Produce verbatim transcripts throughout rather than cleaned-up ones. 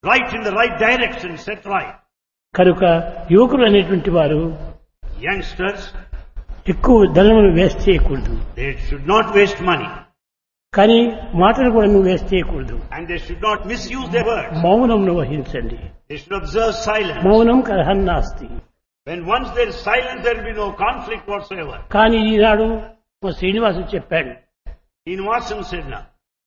right in the right direction, set right. కనుక యువకులు అనేటువంటి వారు Youngsters, ఎక్కువ ధనమును వేస్ట్ చేయకూడదు, they should not waste money. కానీ మాటలు కూడా నువ్వు వేస్ట్ చేయకూడదు. And they should not misuse their words. మౌనంను వహించండి. They should observe silence. మౌనం కలహం నాస్తి. When once there is silence, there will be no conflict whatsoever. కానీ ఈనాడు మా శ్రీనివాసు చెప్పాడు, Srinivasan said now.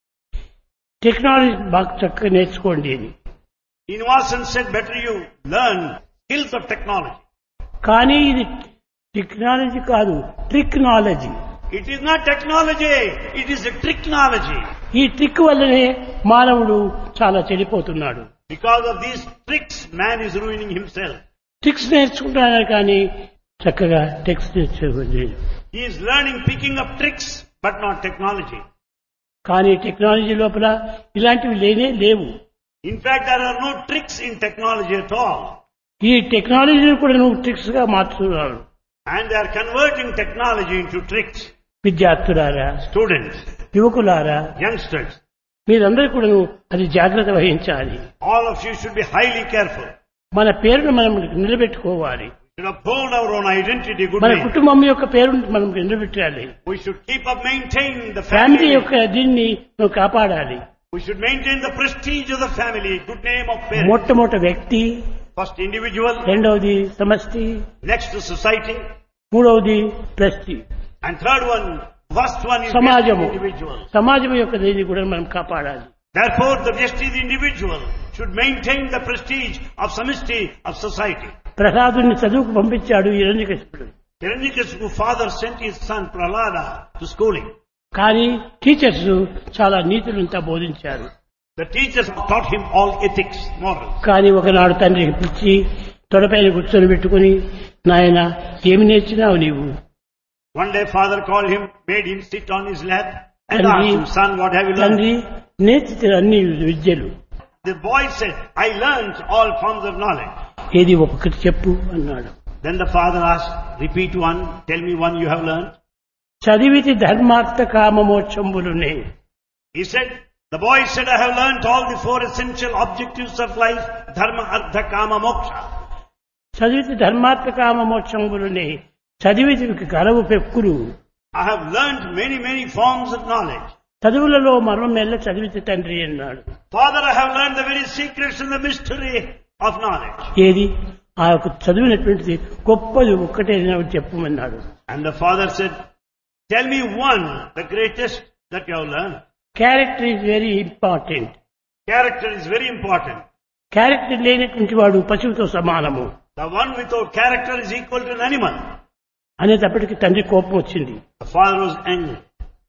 టెక్నాలజీ బాగా చక్కగా నేర్చుకోండి అని. Srinivasan said, better you learn skills of technology. కానీ ఇది టెక్నాలజీ కాదు, ట్రిక్నాలజీ. It is not technology, it is a tricknology. ఈ ట్రిక్ వల్లనే మానవుడు చాలా చెడిపోతున్నాడు. Because of these tricks, man is ruining himself. Tricks నేర్చుకుంటున్నాడు కానీ చక్కగా టెక్స్ట్ నేర్చుకోలేదు. He is learning, picking up tricks, but not technology. కానీ టెక్నాలజీ లోపల ఇలాంటివి లేనే లేవు. In fact, there are no tricks in technology at all. ఈ టెక్నాలజీని కూడా నువ్వు ట్రిక్స్ గా మార్చుతున్నాడు. And they are converting technology into tricks. విద్యార్థులారా, Students, యువకులారా, youngsters, మీరందరూ కూడా అది జాగ్రత్త వహించాలి. all of you should be highly careful. మన పేరును మనం నిలబెట్టుకోవాలి. We should uphold our own identity, good మన name. కుటుంబం యొక్క పేరును మనం నిలబెట్టాలి. We should keep up, maintain the family family. యొక్క దీన్ని నువ్వు కాపాడాలి. We should maintain the prestige of the family, good name of parents. మొట్టమొదటి వ్యక్తి, First individual, రెండవది సమష్టి, next to society, మూడవది ప్రెస్టీ, and third one, first one is సమాజము. individual. సమాజం యొక్క దీన్ని కూడా మనం కాపాడాలి. Therefore, the Vyashti, the individual, should maintain the prestige of samishti of society. ప్రసాదుని చదువుకు పంపించాడు హిరణ్యకశిపుడు. Hiranyakashipu's father sent his son Prahlada to schooling. కానీ టీచర్స్ చాలా నీతులంతా బోధించారు. The teachers taught him all ethics, morals. కానీ ఒకనాడు తండ్రికి పిలిచి తొడపైన కూర్చొని పెట్టుకుని, నాయన ఏమి నేర్చినావు నీవు? One day father called him, made him sit on his lap and తండ్రి, asked him, son, what have you తండ్రి learned? నేర్చితే అన్ని విద్యలు. The boy said, I learned all forms of knowledge. ఏది ఒక్కొక్కటి చెప్పు అన్నాడు. Then the father asked, repeat one, tell me one you have learned. చదివితి ధర్మార్థ కామ మోక్షంబులునే. He said, the boy said, I have learnt all the four essential objectives of life, dharma, artha, kama, moksha. చదివితి ధర్మార్థ కామ మోక్షంబులునే, చదివితి కలవు పెక్కులు. I have learnt many, many forms of knowledge. చదువులలో మర్మం మెల్ల చదివితి తండ్రి అన్నాడు. Father, I have learned the very secrets and the mystery of knowledge. ఏది ఆ యొక్క చదివినటువంటిది గొప్పది ఒక్కటే చెప్పమన్నాడు. And the father said, tell me one, the greatest that you have learned. Character is very important. Character is very important. Character లేనటువంటి వాడు పశువుతో సమానము. The one without character is equal to an animal. అనేటప్పటికి తండ్రి కోపం వచ్చింది. The father was angry.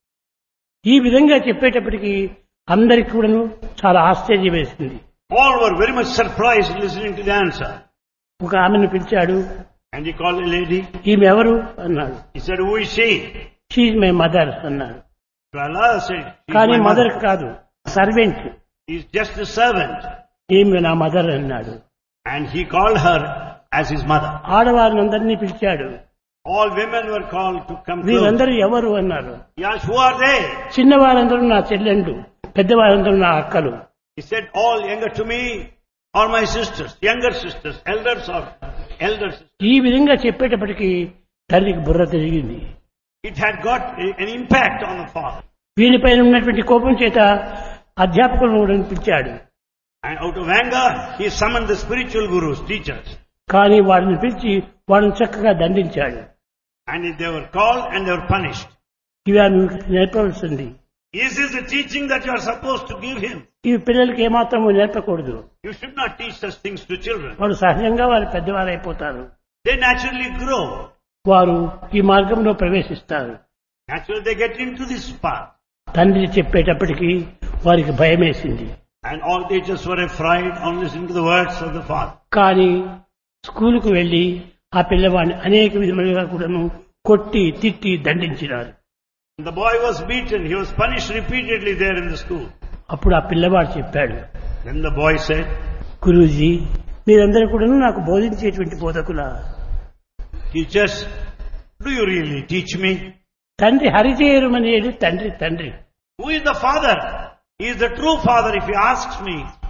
ఈ విధంగా చెప్పేటప్పటికి అందరికి కూడాను చాలా ఆశ్చర్యం వేసింది. All were very much surprised listening to the answer. ఒక ఆమెను పిలిచాడు. And he called a lady. ఈమె ఎవరు అన్నాడు. He said, who is she? She is my mother అన్నాడు. Prahlada said, she is కానీ my మదర్ mother. కాదు, servant. He is just a servant. ఈమె నా మదర్ అన్నాడు. And he called her as his mother. ఆడవారిని అందరినీ పిలిచాడు. All women were called to come close. వీరందరూ ఎవరు అన్నారు. He asked, who are they? చిన్నవారందరూ నా చెల్లెండు, పెద్దవారందరూ నా అక్కలు. He said, all younger to me are my sisters, younger sisters, elders or elder sisters. ఈ విధంగా చెప్పేటప్పటికి తల్లికి బుర్ర తిరిగింది. It had got a- an impact on the father. వీనిపైన ఉన్నటువంటి కోపం చేత అధ్యాపకులను కూడా పిలిచాడు. And out of anger, he summoned the spiritual gurus, teachers. కానీ వారిని పిలిచి వారిని చక్కగా దండించాడు. And they were called and they were punished. ఇవి ఆమె నేర్పవలసింది. Is this the teaching that you are supposed to give him? ఇవి పిల్లలకి ఏమాత్రము నేర్పకూడదు. You should not teach such things to children. వారు సహజంగా వారు పెద్దవారు అయిపోతారు. They naturally grow. వారు ఈ మార్గంలో ప్రవేశిస్తారు. Naturally they get into this path. తండ్రి చెప్పేటప్పటికి వారికి భయం వేసింది. And all teachers were afraid on listening to the words of the father. కానీ స్కూలుకు వెళ్లి ఆ పిల్లవాడిని అనేక విధములుగా కూడాను కొట్టి తిట్టి దండించినారు. The boy was beaten. He was punished repeatedly there in the school. అప్పుడు ఆ పిల్లవాడు చెప్పాడు, Then the boy said, Guruji, మీరందరూ కూడాను నాకు బోధించేటువంటి బోధకులా? teachers, do you really teach me? తండ్రి హరిచేయరుమనేది తండ్రి తండ్రి. Who is the father? He is the true father if he asks me.